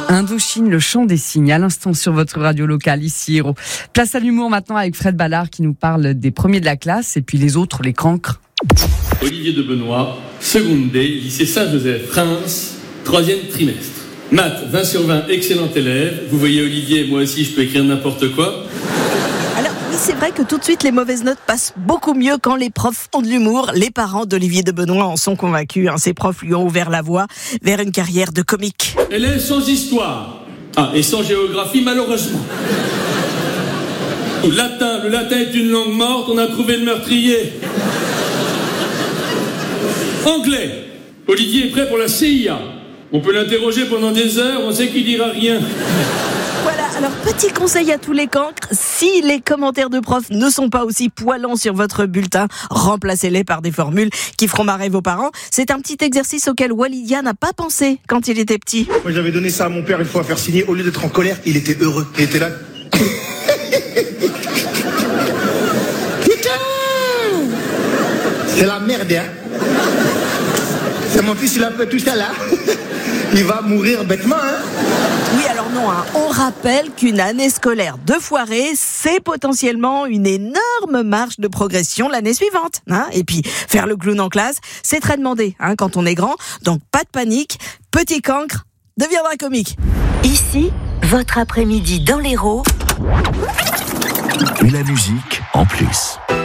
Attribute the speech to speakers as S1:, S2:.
S1: Indochine, le chant des cygnes, à l'instant sur votre radio locale, ici Héros. Place à l'humour maintenant avec Fred Ballard qui nous parle des premiers de la classe et puis les autres, les cancres.
S2: Olivier de Benoît, seconde D, lycée Saint-Joseph, Reims, 3e trimestre. Maths, 20 sur 20, excellent élève. Vous voyez Olivier, moi aussi je peux écrire n'importe quoi.
S3: Alors oui, c'est vrai que tout de suite les mauvaises notes passent beaucoup mieux quand les profs ont de l'humour. Les parents d'Olivier de Benoît en sont convaincus. Ces profs lui ont ouvert la voie vers une carrière de comique.
S2: Élève sans histoire. Et sans géographie malheureusement. Le latin est une langue morte, on a trouvé le meurtrier. Anglais. Olivier est prêt pour la CIA. On peut l'interroger pendant des heures, on sait qu'il dira rien.
S3: Voilà, alors petit conseil à tous les cancres, si les commentaires de profs ne sont pas aussi poilants sur votre bulletin, remplacez-les par des formules qui feront marrer vos parents. C'est un petit exercice auquel Walidia n'a pas pensé quand il était petit.
S4: Moi j'avais donné ça à mon père une fois à faire signer, au lieu d'être en colère, il était heureux. Il était là. Putain, c'est la merde, hein. C'est mon fils, il a fait tout ça là. Il va mourir bêtement, hein.
S3: Oui, alors non, on rappelle qu'une année scolaire de foirée, c'est potentiellement une énorme marge de progression l'année suivante. Et puis, faire le clown en classe, c'est très demandé quand on est grand. Donc, pas de panique, petit cancre deviendra comique.
S5: Ici, votre après-midi dans l'Hérault.
S6: Et la musique en plus.